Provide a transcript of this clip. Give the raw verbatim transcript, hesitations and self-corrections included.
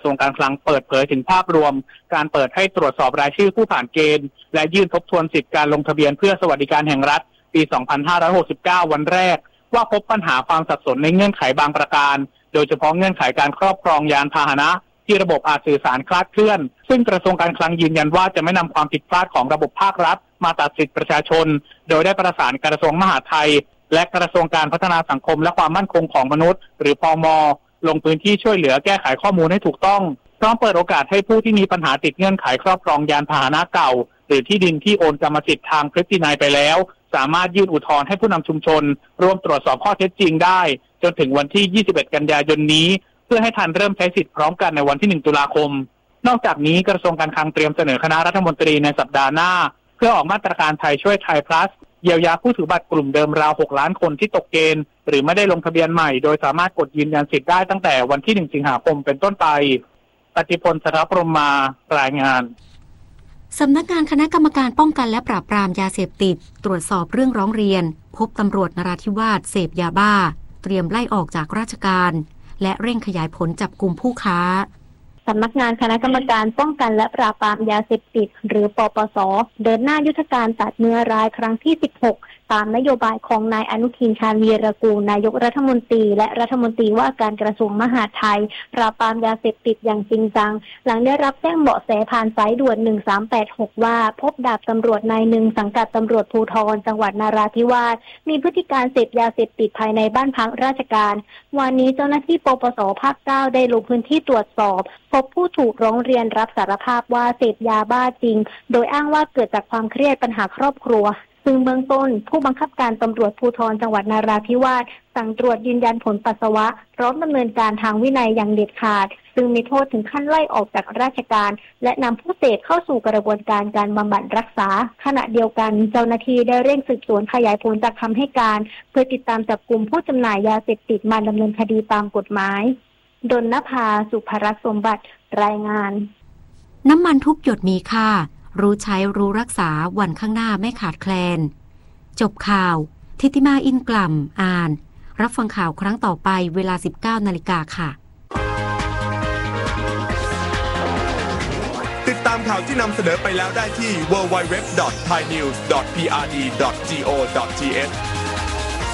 ทรวงการคลังเปิดเผยถึงภาพรวมการเปิดให้ตรวจสอบรายชื่อผู้ผ่านเกณฑ์และยื่นทบทวนสิทธิการลงทะเบียนเพื่อสวัสดิการแห่งรัฐปี สองพันห้าร้อยหกสิบเก้า วันแรกว่าพบปัญหาความสับสนในเงื่อนไขบางประการโดยเฉพาะเงื่อนไขการครอบครองยานพาหนะที่ระบบอาจสื่อสารคลาดเคลื่อนซึ่งกระทรวงการคลังยืนยันว่าจะไม่นำความผิดพลาดของระบบภาครัฐมาตัดสิทธิประชาชนโดยได้ประสานกระทรวงมหาดไทยและกระทรวงการพัฒนาสังคมและความมั่นคงของมนุษย์หรือพม.ลงพื้นที่ช่วยเหลือแก้ไขข้อมูลให้ถูกต้องพร้อมเปิดโอกาสให้ผู้ที่มีปัญหาติดเงื่อนไขครอบครองยานพาหนะเก่าหรือที่ดินที่โอนกรรมสิทธิ์ทางพฤตินัยไปแล้วสามารถยื่นอุทธรณ์ให้ผู้นำชุมชนร่วมตรวจสอบข้อเท็จจริงได้จนถึงวันที่ยี่สิบเอ็ดกันยายนนี้เพื่อให้ทันเริ่มใช้สิทธิ์พร้อมกันในวันที่หนึ่งตุลาคมนอกจากนี้กระทรวงการคลังเตรียมเสนอคณะรัฐมนตรีในสัปดาห์หน้าเพื่อออกมาตรการไทยช่วยไทย plus เยียวยาผู้ถือบัตรกลุ่มเดิมราวหกล้านคนที่ตกเกณฑ์หรือไม่ได้ลงทะเบียนใหม่โดยสามารถกดยืนยันสิทธิ์ได้ตั้งแต่วันที่หนึ่งสิงหาคมเป็นต้นไปปฏิพล สถาพรหมารายงานสำนักงานคณะกรรมการป้องกันและปราบปรามยาเสพติดตรวจสอบเรื่องร้องเรียนพบตำรวจนราธิวาสเสพยาบ้าเตรียมไล่ออกจากราชการและเร่งขยายผลจับกุมผู้ค้าสำนักงานคณะกรรมการป้องกันและปราบปรามยาเสพติดหรือปปส.เดินหน้ายุทธการตัดเนื้อร้ายครั้งที่สิบหกตามนโยบายของนายอนุทินชาญวีรกูลนายกรัฐมนตรีและรัฐมนตรีว่าการกระทรวงมหาดไทยปราบปรามยาเสพติดอย่างจริงจังหลังได้รับแจ้งเบาะแสผ่านสายด่วนหนึ่งสามแปดหกว่าพบดาบตำรวจนายหนึ่งสังกัดตำรวจภูธรจังหวัดนราธิวาสมีพฤติการเสพยาเสพติดภายในบ้านพักราชการวันนี้เจ้าหน้าที่ปปส.ภาคเก้าได้ลงพื้นที่ตรวจสอบพบผู้ถูกร้องเรียนรับสารภาพว่าเสพยาบ้าจริงโดยอ้างว่าเกิดจากความเครียดปัญหาครอบครัวซึ่งเบื้องต้นผู้บังคับการตำรวจภูธรจังหวัดนราธิวาสสั่งตรวจยืนยันผลปัสสาวะพร้อมดำเนินการทางวินัยอย่างเด็ดขาดซึ่งมีโทษถึงขั้นไล่ออกจากราชการและนำผู้เสพเข้าสู่กระบวนการการบำบัดรักษาขณะเดียวกันเจ้าหน้าที่ได้เร่งสืบสวนขยายผลจากคำให้การเพื่อติดตามจับกุมผู้จำหน่ายยาเสพติดมาดำเนินคดีตามกฎหมายดลนภาสุภรัตน์สมบัติรายงานน้ำมันทุกหยดมีค่ารู้ใช้รู้รักษาวันข้างหน้าไม่ขาดแคลนจบข่าวทิติมาอินกล่ำอ่านรับฟังข่าวครั้งต่อไปเวลา สิบเก้านาฬิกา นค่ะติดตามข่าวที่นำเสนอไปแล้วได้ที่ ดับเบิลยู ดับเบิลยู ดับเบิลยู ดอท ไทยนิวส์ ดอท พี อาร์ ดี ดอท จี โอ ดอท ที เอช